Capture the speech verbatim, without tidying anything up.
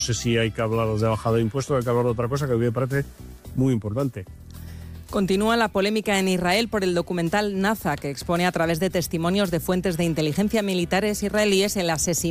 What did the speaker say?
No sé si hay que hablar de bajada de impuestos, hay que hablar de otra cosa que a mí me parece muy importante. Continúa la polémica en Israel por el documental Naza, que expone a través de testimonios de fuentes de inteligencia militares israelíes el asesinato